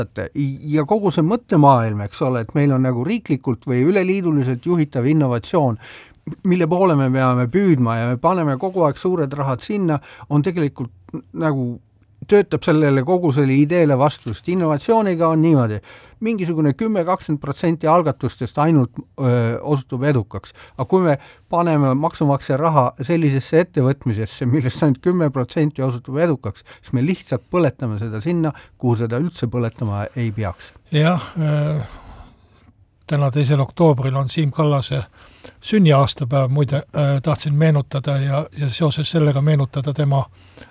ja kogu see mõttemaailm, eks ole, et meil on nagu riiklikult või üleliiduliselt juhitav innovatsioon, mille poole me peame püüdma ja me paneme kogu aeg suured rahad sinna, on tegelikult nagu töötab sellele kogu selle ideele vastu, sest innovatsiooniga on niimoodi, mingisugune 10-20% algatustest ainult osutub edukaks. Aga kui me paneme maksumaksja raha sellisesse ettevõtmisesse, millest ainult 10% osutub edukaks, siis me lihtsalt põletame seda sinna, kuhu seda üldse põletama ei peaks. Jah, täna 2. oktoobril on Siim Kallase sünniaastapäev, muide tahtsin meenutada ja seoses sellega meenutada tema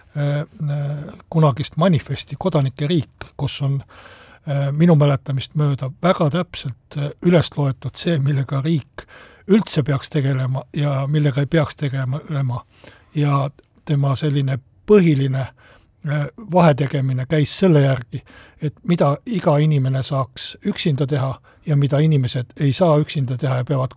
kunagist manifesti Kodanike riik, kus on minu mäletamist mööda väga täpselt üles loetud see, millega riik üldse peaks tegelema ja millega ei peaks tegelema. Ja tema selline põhiline vahetegemine käis selle järgi, et mida iga inimene saaks üksinda teha ja mida inimesed ei saa üksinda teha ja peavad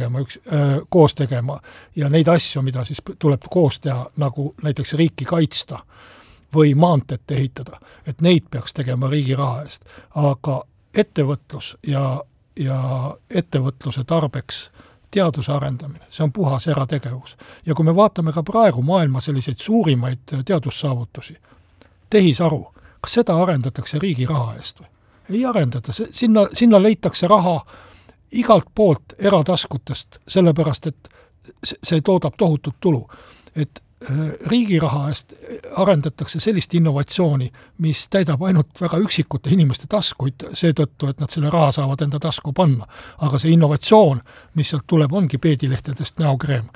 koos tegema. Ja neid asju, mida siis tuleb koos teha, nagu näiteks riiki kaitsta või maanteed ehitada, et neid peaks tegema riigi raha eest. Aga ettevõtlus ja ettevõtluse tarbeks teaduse arendamine, see on puhas erategevus. Ja kui me vaatame ka praegu maailma selliseid suurimaid teadussaavutusi, tehisaru, kas seda arendatakse riigi raha eest või? Ei arendata, sinna leitakse raha igalt poolt erataskutest, sellepärast, et see toodab tohutut tulu. Et riigi raha eest arendatakse sellist innovatsiooni, mis täidab ainult väga üksikute inimeste taskuid seetõttu, et nad selle raha saavad enda tasku panna. Aga see innovatsioon, mis sealt tuleb, ongi peedilehtedest näokreem.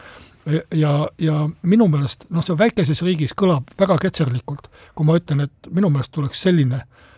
Ja minu meelest, see väikeses riigis kõlab väga ketserlikult, kui ma ütlen, et minu meelest tuleks selline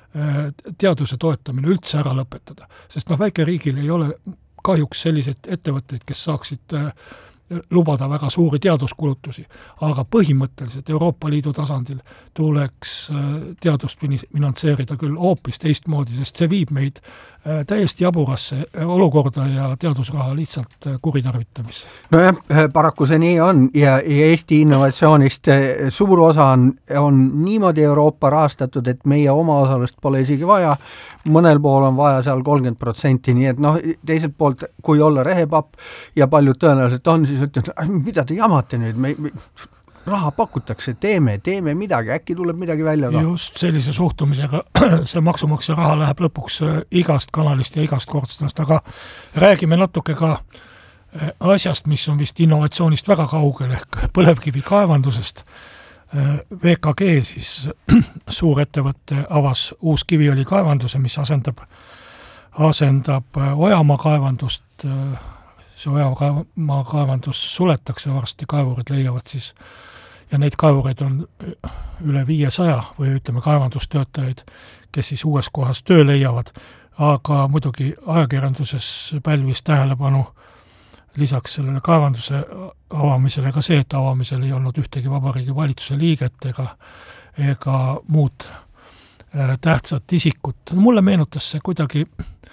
teaduse toetamine üldse ära lõpetada. Sest väike riigil ei ole kahjuks selliseid ettevõtteid, kes saaksid lubada väga suuri teaduskulutusi, aga põhimõtteliselt Euroopa Liidu tasandil tuleks teadust finantseerida küll hoopis teistmoodi, sest see viib meid täiesti jaburasse olukorda ja teadusraha lihtsalt kuritarvitamisse. Nojah, paraku see nii on ja Eesti innovatsioonist suur osa on niimoodi Euroopa rahastatud, et meie oma osalust pole isegi vaja, mõnel pool on vaja seal 30%, nii et teiselt poolt, kui olla rehepapp ja paljud tõenäoliselt on, siis ütlen, mida te jamate nüüd, raha pakutakse, teeme midagi, äkki tuleb midagi välja ka. Just sellise suhtumisega see maksumaksja raha läheb lõpuks igast kanalist ja igast korstnast, aga räägime natuke ka asjast, mis on vist innovatsioonist väga kaugel, ehk põlevkivi kaevandusest. VKG siis suurettevõtte avas uus Kiviõli kaevanduse, mis asendab Ojamaa kaevandust. See Ojamaa kaevandus suletakse varsti, kaevurid leiavad siis ja neid kaevureid on üle 500 või ütleme kaevandustöötajaid, kes siis uues kohas töö leiavad, aga muidugi ajakirjanduses pälvis tähelepanu lisaks sellele kaevanduse avamisele ka see, et avamisel ei olnud ühtegi Vabariigi Valitsuse liiget ega muud tähtsat isikut. Mulle meenutas see kuidagi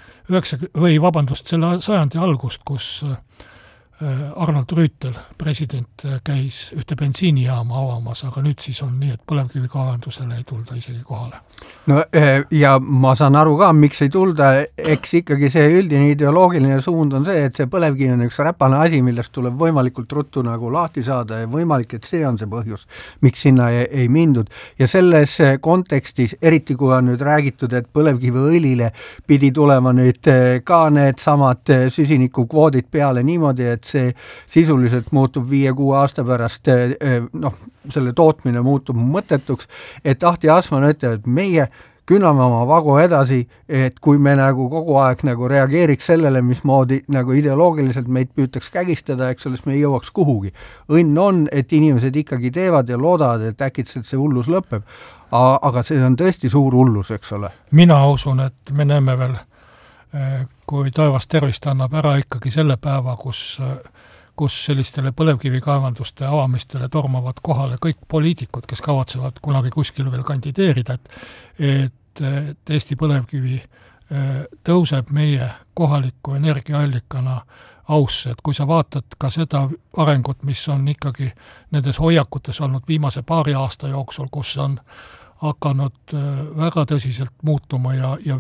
selle sajandi algust, kus Arnold Rüütel, president, käis ühte bensiinijaama avamas, aga nüüd siis on nii, et põlevkivi kaevandusele ei tulda isegi kohale. No ja ma saan aru ka, miks ei tulda, eks ikkagi see üldine ideoloogiline suund on see, et see põlevkivi on üks räpane asi, millest tuleb võimalikult ruttu nagu lahti saada ja võimalik, et see on see põhjus, miks sinna ei mindud. Ja selles kontekstis, eriti kui on nüüd räägitud, et põlevkiviõlile pidi tulema nüüd ka need samad süsinikukvoodid peale niimoodi, et see sisuliselt muutub 5-6 aasta pärast, selle tootmine muutub mõttetuks, et Ahti Asman ütleb, et meie künname oma vagu edasi, et kui me nagu kogu aeg nagu reageeriks sellele, mismoodi nagu ideoloogiliselt meid püütaks kägistada, eks sellest me ei jõuaks kuhugi. Õnn on, et inimesed ikkagi teevad ja loodavad, et äkitselt see hullus lõpeb, aga see on tõesti suur hullus, eks ole. Mina usun, et me näeme veel, kui taevas tervist annab ära ikkagi selle päeva, kus sellistele põlevkivikaevanduste avamistele tormavad kohale kõik poliitikud, kes kavatsevad kunagi kuskil veel kandideerida, et Eesti põlevkivi tõuseb meie kohaliku energiaallikana ausse, et kui sa vaatad ka seda arengut, mis on ikkagi nendes hoiakutes olnud viimase paari aasta jooksul, kus on hakanud väga tõsiselt muutuma ja